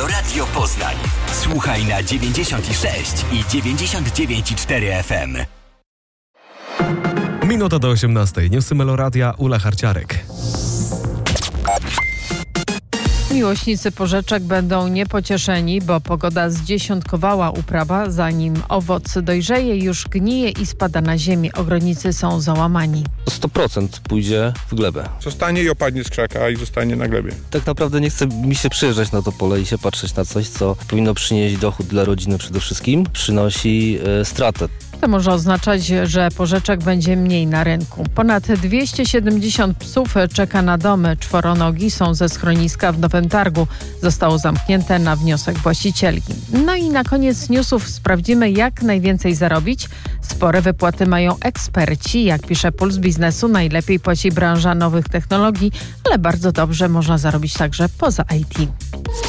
Halo Radio Poznań. Słuchaj na 96 i 99,4 FM. Minuta do 18. Newsy Meloradia, Ula Harciarek. Miłośnicy porzeczek będą niepocieszeni, bo pogoda zdziesiątkowała uprawa. Zanim owoc dojrzeje, już gnije i spada na ziemię. Ogrodnicy są załamani. 100% pójdzie w glebę. Zostanie i opadnie z krzaka i zostanie na glebie. Tak naprawdę nie chce mi się przyjeżdżać na to pole i się patrzeć na coś, co powinno przynieść dochód dla rodziny przede wszystkim. Przynosi stratę. To może oznaczać, że porzeczek będzie mniej na rynku. Ponad 270 psów czeka na domy. Czworonogi są ze schroniska w Nowym Targu. Zostało zamknięte na wniosek właścicielki. No i na koniec newsów sprawdzimy, jak najwięcej zarobić. Spore wypłaty mają eksperci. Jak pisze Puls Biznesu, najlepiej płaci branża nowych technologii, ale bardzo dobrze można zarobić także poza IT.